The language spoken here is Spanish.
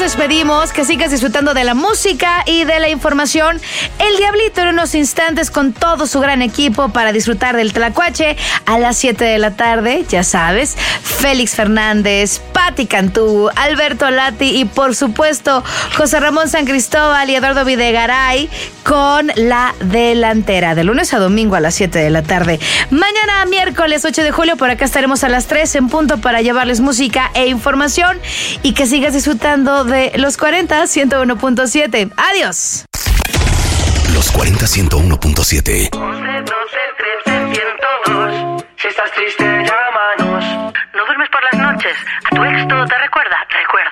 despedimos, que sigas disfrutando de la música y de la información. El Diablito en unos instantes con todo su gran equipo para disfrutar del Tlacuache a las 7 de la tarde, ya sabes. Félix Fernández, Pati Cantú, Alberto Lati y por supuesto José Ramón San Cristóbal y Eduardo Videgaray con La Delantera, de lunes a domingo a las 7 de la tarde. Mañana miércoles 8 de julio por acá estaremos a las 3 en punto para llevarles música e información y que sigas disfrutando de Los 40 101.7. Adiós. Los 40 101.7. 11, 12, 13, 102. Si estás triste, llámanos. ¿No duermes por las noches? ¿A tu ex todo te recuerda? Recuerda.